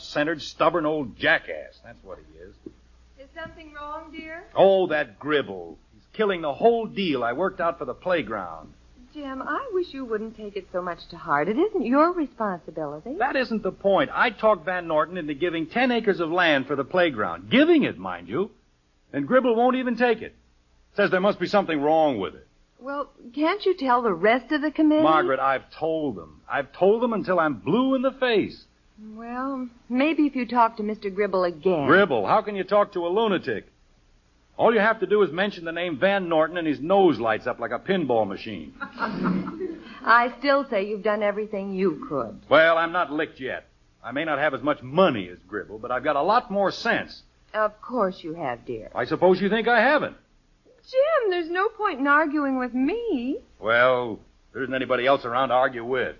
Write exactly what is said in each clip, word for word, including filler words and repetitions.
self-centered, stubborn old jackass. That's what he is. Is something wrong, dear? Oh, that Gribble. He's killing the whole deal I worked out for the playground. Jim, I wish you wouldn't take it so much to heart. It isn't your responsibility. That isn't the point. I talked Van Norton into giving ten acres of land for the playground. Giving it, mind you. And Gribble won't even take it. Says there must be something wrong with it. Well, can't you tell the rest of the committee? Margaret, I've told them. I've told them until I'm blue in the face. Well, maybe if you talk to Mister Gribble again. Gribble? How can you talk to a lunatic? All you have to do is mention the name Van Norton and his nose lights up like a pinball machine. I still say you've done everything you could. Well, I'm not licked yet. I may not have as much money as Gribble, but I've got a lot more sense. Of course you have, dear. I suppose you think I haven't. Jim, there's no point in arguing with me. Well, there isn't anybody else around to argue with.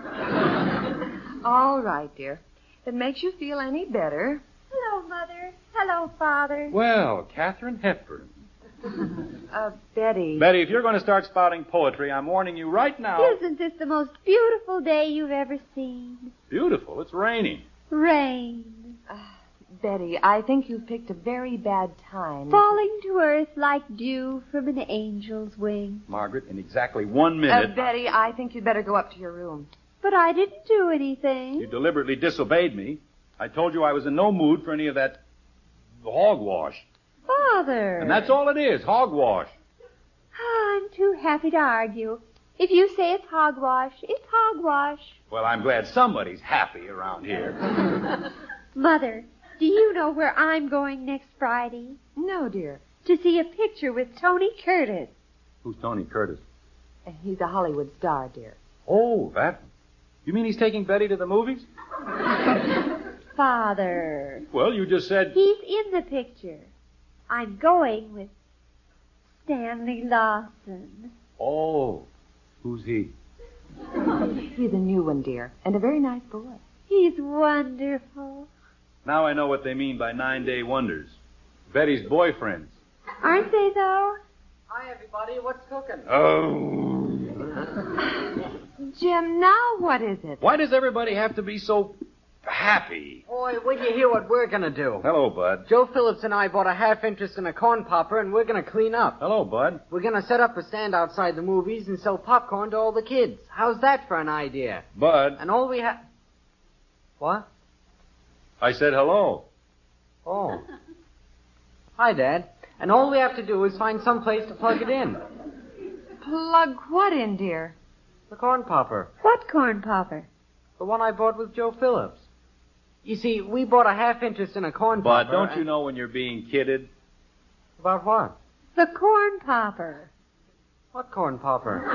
All right, dear. If it makes you feel any better. Hello, Mother. Hello, Father. Well, Katharine Hepburn. Uh, Betty. Betty, if you're going to start spouting poetry, I'm warning you right now. Isn't this the most beautiful day you've ever seen? Beautiful. It's raining. Rain. Uh, Betty, I think you've picked a very bad time. Falling to earth like dew from an angel's wing. Margaret, in exactly one minute... Uh, Betty, I think you'd better go up to your room. But I didn't do anything. You deliberately disobeyed me. I told you I was in no mood for any of that hogwash. Father. And that's all it is, hogwash. Oh, I'm too happy to argue. If you say it's hogwash, it's hogwash. Well, I'm glad somebody's happy around here. Mother, do you know where I'm going next Friday? No, dear. To see a picture with Tony Curtis. Who's Tony Curtis? Uh, he's a Hollywood star, dear. Oh, that one. You mean he's taking Betty to the movies? Father. Well, you just said... He's in the picture. I'm going with Stanley Lawson. Oh, who's he? He's a new one, dear, and a very nice boy. He's wonderful. Now I know what they mean by nine-day wonders. Betty's boyfriends. Aren't they, though? Hi, everybody. What's cooking? Oh. Jim, now what is it? Why does everybody have to be so happy? Boy, wait till you hear what we're going to do. Hello, Bud. Joe Phillips and I bought a half interest in a corn popper, and we're going to clean up. Hello, Bud. We're going to set up a stand outside the movies and sell popcorn to all the kids. How's that for an idea? Bud. And all we have... What? I said hello. Oh. Hi, Dad. And all we have to do is find some place to plug it in. Plug what in, dear? The corn popper. What corn popper? The one I bought with Joe Phillips. You see, we bought a half interest in a corn Bud, popper. don't and... you know when you're being kidded? About what? The corn popper. What corn popper?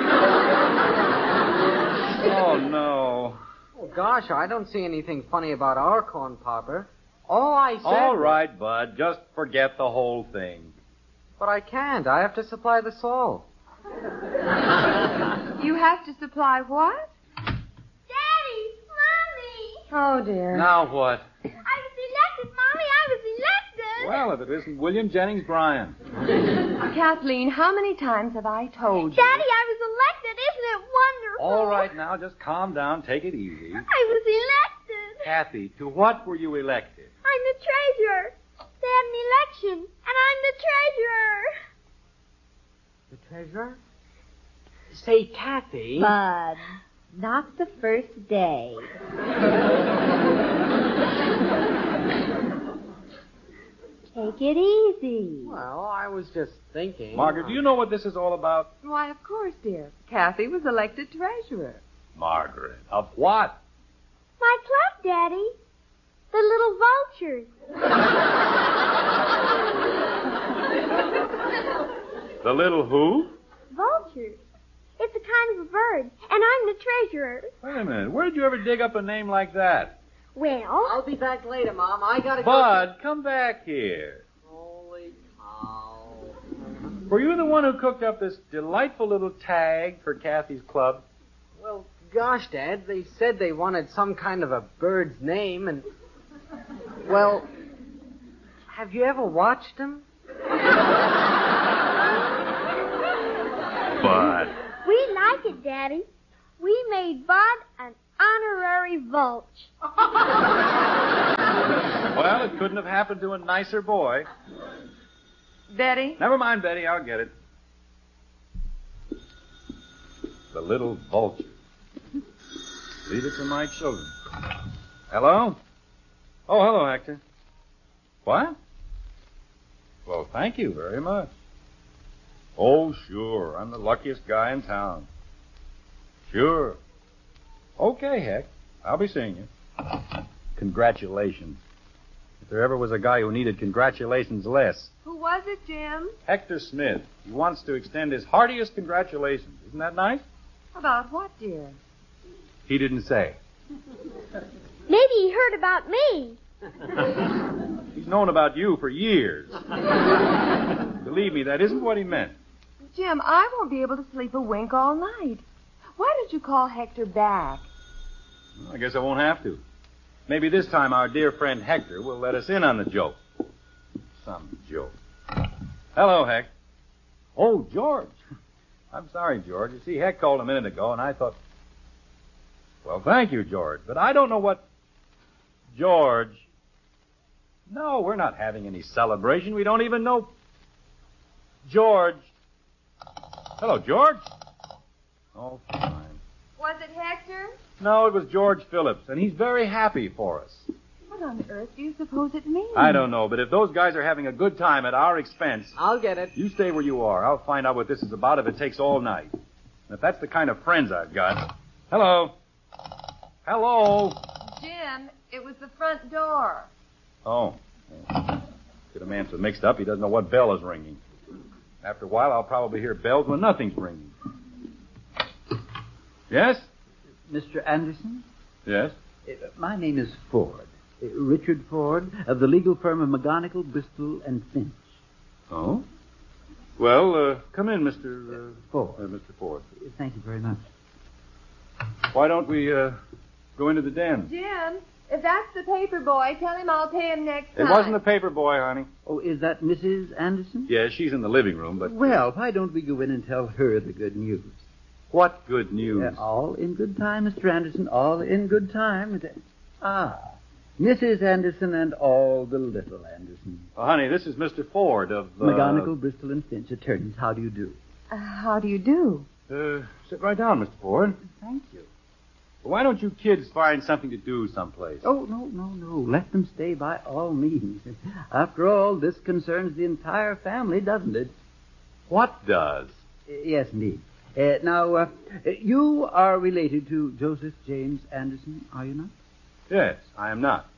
Oh, no. Oh, gosh, I don't see anything funny about our corn popper. All I said... All right, Bud. Just forget the whole thing. But I can't. I have to supply the salt. You have to supply what? Daddy! Mommy! Oh, dear. Now what? I was elected, Mommy! I was elected! Well, if it isn't William Jennings Bryan. Kathleen, how many times have I told you? Daddy, I was elected! Isn't it wonderful? All right, now, just calm down. Take it easy. I was elected! Kathy, to what were you elected? I'm the treasurer. They had an election, and I'm the treasurer. The treasurer? Say, Kathy... Bud, not the first day. Take it easy. Well, I was just thinking... Margaret, do you know what this is all about? Why, of course, dear. Kathy was elected treasurer. Margaret, of what? My club, Daddy. The little vultures. The little who? Vultures. It's a kind of a bird, and I'm the treasurer. Wait a minute. Where did you ever dig up a name like that? Well... I'll be back later, Mom. I gotta go... Bud, come back here. Holy cow. Were you the one who cooked up this delightful little tag for Kathy's club? Well, gosh, Dad, they said they wanted some kind of a bird's name, and... Well, have you ever watched them? Bud. We like it, Daddy. We made Bud an honorary vulture. couldn't have happened to a nicer boy. Betty? Never mind, Betty. I'll get it. The little vulture. Leave it to my children. Hello? Oh, hello, Hector. What? Well, thank you very much. Oh, sure. I'm the luckiest guy in town. Sure. Okay, Heck. I'll be seeing you. Congratulations. If there ever was a guy who needed congratulations less. Who was it, Jim? Hector Smith. He wants to extend his heartiest congratulations. Isn't that nice? About what, dear? He didn't say. Maybe he heard about me. He's known about you for years. Believe me, that isn't what he meant. Jim, I won't be able to sleep a wink all night. Why don't you call Hector back? Well, I guess I won't have to. Maybe this time our dear friend Hector will let us in on the joke. Some joke. Hello, Heck. Oh, George. I'm sorry, George. You see, Heck called a minute ago, and I thought... Well, thank you, George. But I don't know what... George... No, we're not having any celebration. We don't even know... George... Hello, George. Oh, fine. Was it Hector? No, it was George Phillips, and he's very happy for us. What on earth do you suppose it means? I don't know, but if those guys are having a good time at our expense... I'll get it. You stay where you are. I'll find out what this is about if it takes all night. And if that's the kind of friends I've got... Hello? Hello? Jim, it was the front door. Oh. Get a man so mixed up he doesn't know what bell is ringing. After a while, I'll probably hear bells when nothing's ringing. Yes? Mister Anderson? Yes? Uh, my name is Ford. Uh, Richard Ford, of the legal firm of McGonigal, Bristol, and Finch. Oh? Well, uh, come in, Mister Uh, Ford. Uh, Mister Ford. Uh, thank you very much. Why don't we uh, go into the den? Jim, if that's the paper boy, tell him I'll pay him next It time. wasn't the paper boy, honey. Oh, is that Missus Anderson? Yes, she's in the living room, but... Well, why don't we go in and tell her the good news? What good news? Uh, all in good time, Mister Anderson, all in good time. Ah, Missus Anderson and all the little Anderson. Oh, honey, this is Mister Ford of... Uh... McGonigal, Bristol, and Finch, attorneys. How do you do? Uh, how do you do? Uh, sit right down, Mister Ford. Thank you. Well, why don't you kids find something to do someplace? Oh, no, no, no. Let them stay by all means. After all, this concerns the entire family, doesn't it? What does? Uh, yes, indeed. Uh, now, uh, you are related to Joseph James Anderson, are you not? Yes, I am not.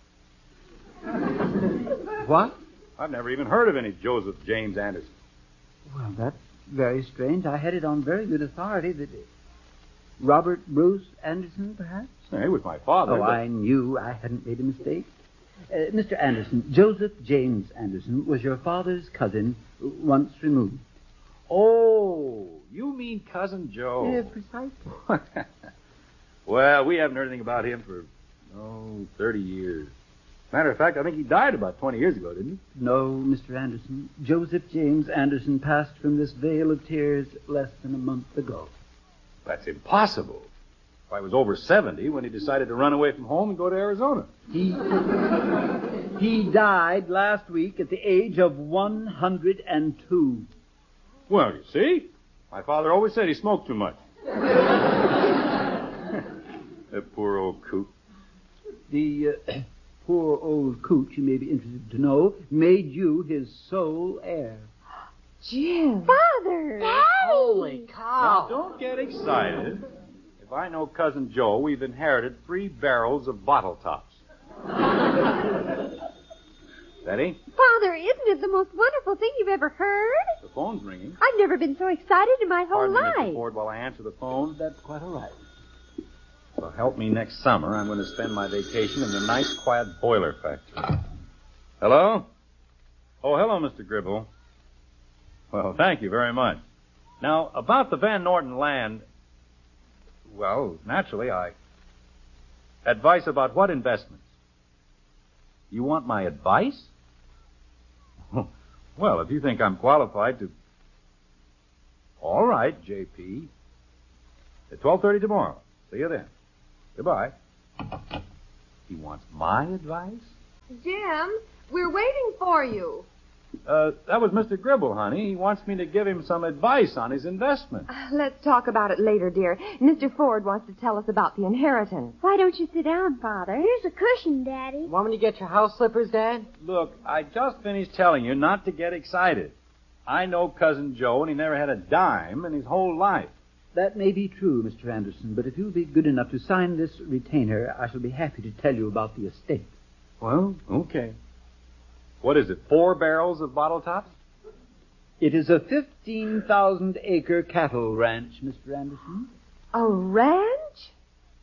What? I've never even heard of any Joseph James Anderson. Well, that's very strange. I had it on very good authority that... Robert Bruce Anderson, perhaps? Hey, it was my father. Oh, but... I knew I hadn't made a mistake. Uh, Mister Anderson, Joseph James Anderson was your father's cousin, once removed. Oh, you mean Cousin Joe. Yeah, precisely. Well, we haven't heard anything about him for, oh, thirty years. Matter of fact, I think he died about twenty years ago, didn't he? No, Mister Anderson. Joseph James Anderson passed from this vale of tears less than a month ago. That's impossible. I was over seventy when he decided to run away from home and go to Arizona. He he died last week at the age of one hundred two. Well, you see, my father always said he smoked too much. That poor old coot. The uh, poor old coot, you may be interested to know, made you his sole heir. Jim. Father! Daddy! Holy cow. Now, don't get excited. If I know Cousin Joe, we've inherited three barrels of bottle tops. Betty? Father, isn't it the most wonderful thing you've ever heard? The phone's ringing. I've never been so excited in my whole Pardon me, Mister life. Ford, while I answer the phone. That's quite all right. Well, help me next summer. I'm going to spend my vacation in the nice, quiet boiler factory. Hello? Oh, hello, Mister Gribble. Well, thank you very much. Now, about the Van Norton land, well, naturally, I... Advice about what investments? You want my advice? Well, if you think I'm qualified to... All right, J P. At twelve thirty tomorrow. See you then. Goodbye. He wants my advice? Jim, we're waiting for you. Uh, that was Mister Gribble, honey. He wants me to give him some advice on his investment. Uh, Let's talk about it later, dear. Mister Ford wants to tell us about the inheritance. Why don't you sit down, Father? Here's a cushion, Daddy. Want me to get your house slippers, Dad? Look, I just finished telling you not to get excited. I know Cousin Joe, and he never had a dime in his whole life. That may be true, Mister Anderson, but if you'll be good enough to sign this retainer, I shall be happy to tell you about the estate. Well, okay. What is it, four barrels of bottle tops? It is a fifteen thousand acre cattle ranch, Mister Anderson. A ranch?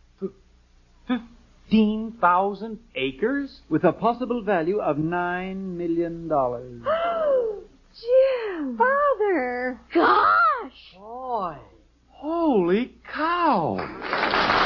Fifteen thousand acres? With a possible value of nine million dollars. Jim! Father! Gosh! Boy. Holy cow!